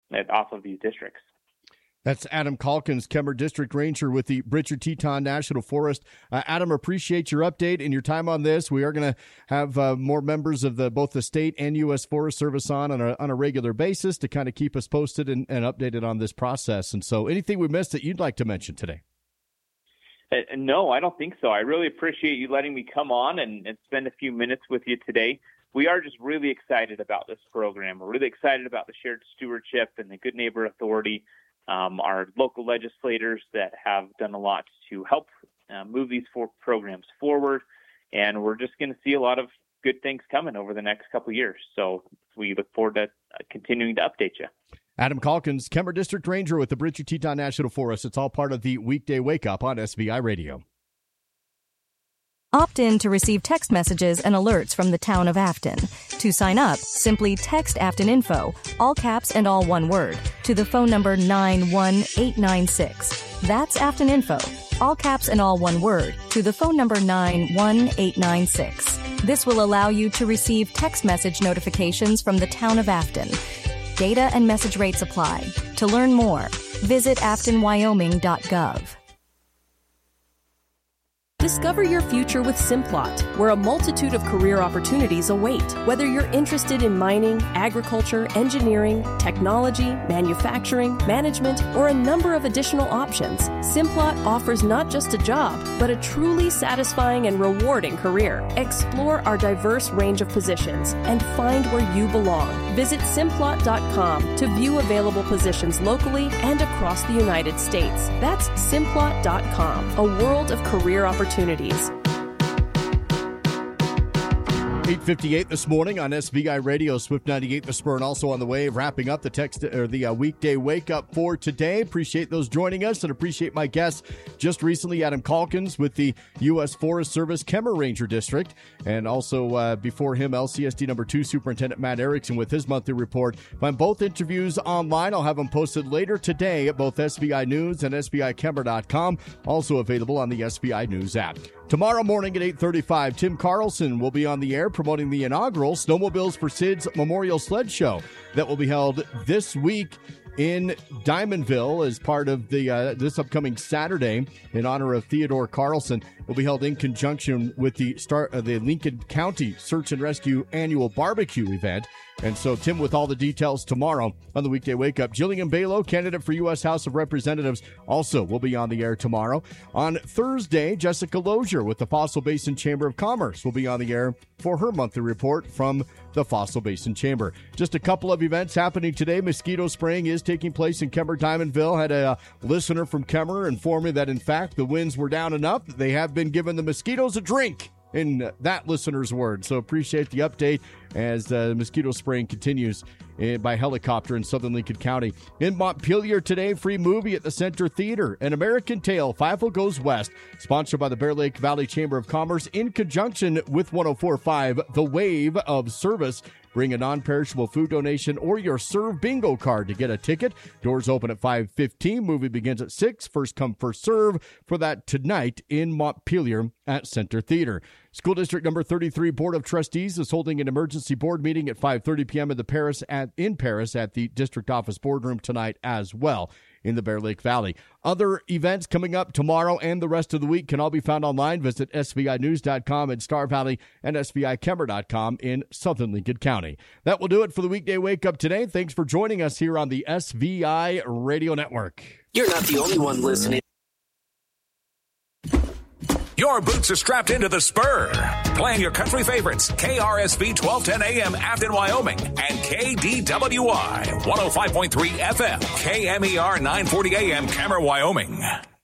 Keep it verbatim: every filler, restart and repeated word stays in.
off of these districts. That's Adam Calkins, Kemmer District Ranger with the Bridger Teton National Forest. Uh, Adam, appreciate your update and your time on this. We are going to have uh, more members of the both the state and U S Forest Service on on a, on a regular basis to kind of keep us posted and, and updated on this process. And so anything we missed that you'd like to mention today? Uh, no, I don't think so. I really appreciate you letting me come on and, and spend a few minutes with you today. We are just really excited about this program. We're really excited about the shared stewardship and the Good Neighbor Authority. Um, our local legislators that have done a lot to help uh, move these four programs forward. And we're just going to see a lot of good things coming over the next couple of years. So we look forward to uh, continuing to update you. Adam Calkins, Kemmer District Ranger with the Bridger Teton National Forest. It's all part of the Weekday Wake Up on S V I Radio. Opt in to receive text messages and alerts from the town of Afton. To sign up, simply text Afton Info, all caps and all one word, to the phone number nine one eight nine six. That's Afton Info, all caps and all one word, to the phone number nine one eight nine six. This will allow you to receive text message notifications from the town of Afton. Data and message rates apply. To learn more, visit afton wyoming dot gov. Discover your future with Simplot, where a multitude of career opportunities await. Whether you're interested in mining, agriculture, engineering, technology, manufacturing, management, or a number of additional options, Simplot offers not just a job, but a truly satisfying and rewarding career. Explore our diverse range of positions and find where you belong. Visit simplot dot com to view available positions locally and across the United States. That's simplot dot com, a world of career opportunities. Opportunities. eight fifty-eight this morning on S V I Radio, Swift ninety-eight The Spur, and also on the wave, wrapping up the text or the uh, weekday wake up for today. Appreciate those joining us and appreciate my guests just recently, Adam Calkins with the U S Forest Service Kemmer Ranger District, and also uh, before him, L C S D number two Superintendent Matt Erickson with his monthly report. Find both interviews online. I'll have them posted later today at both S V I News and S V I Kemmer dot com. Also available on the S V I News app. Tomorrow morning at eight thirty-five, Tim Carlson will be on the air promoting the inaugural Snowmobiles for Sid's Memorial Sled Show that will be held this week in Diamondville as part of the uh, this upcoming Saturday in honor of Theodore Carlson. Will be held in conjunction with the start of the Lincoln County Search and Rescue Annual Barbecue event. And so Tim with all the details tomorrow on the Weekday Wake Up. Jillian Balo, candidate for U S House of Representatives, also will be on the air tomorrow. On Thursday, Jessica Lozier with the Fossil Basin Chamber of Commerce will be on the air for her monthly report from the Fossil Basin Chamber. Just a couple of events happening today. Mosquito spraying is taking place in Kemmer Diamondville. Had a listener from Kemmer inform me that, in fact, the winds were down enough that they have been giving the mosquitoes a drink, in that listener's word. So appreciate the update as uh, mosquito spraying continues uh, by helicopter in southern Lincoln County. In Montpelier today, free movie at the Center Theater, An American Tale, Fievel Goes West, sponsored by the Bear Lake Valley Chamber of Commerce in conjunction with one oh four point five, The Wave of Service. Bring a non-perishable food donation or your Serve Bingo card to get a ticket. Doors open at five fifteen. Movie begins at six. First come, first serve for that tonight in Montpelier at Center Theater. School District number thirty-three Board of Trustees is holding an emergency board meeting at five thirty p.m. in the Paris at in Paris at the district office boardroom tonight as well in the Bear Lake Valley. Other events coming up tomorrow and the rest of the week can all be found online. Visit S V I news dot com in Star Valley and S V I Kemmer dot com in southern Lincoln County. That will do it for the Weekday Wake Up today. Thanks for joining us here on the S V I Radio Network. You're not the only one listening. Your boots are strapped into the Spur. Playing your country favorites, K R S V twelve ten A M Afton, Wyoming, and K D W I one oh five point three F M, K M E R nine forty A M Kemmer, Wyoming.